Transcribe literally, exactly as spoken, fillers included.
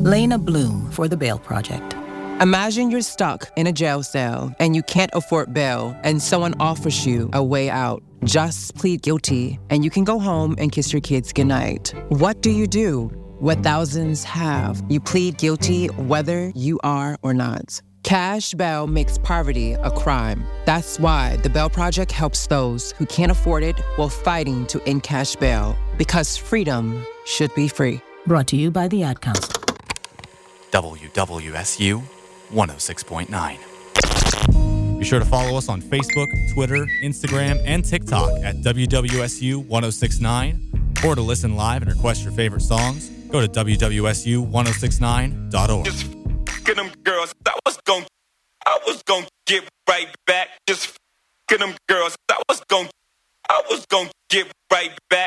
Lena Bloom for the Bail Project. Imagine you're stuck in a jail cell and you can't afford bail and someone offers you a way out. Just plead guilty and you can go home and kiss your kids goodnight. What do you do? What thousands have. You plead guilty whether you are or not. Cash bail makes poverty a crime. That's why the Bail Project helps those who can't afford it while fighting to end cash bail. Because freedom should be free. Brought to you by the Ad Council. W W S U one oh six point nine. Be sure to follow us on Facebook, Twitter, Instagram, and TikTok at W W S U one oh six point nine. Or to listen live and request your favorite songs, go to W W S U ten sixty-nine dot org. Just f***ing them girls. I was gon' I was gon' get right back. Just f***ing them girls. I was gon' I was gon' get right back.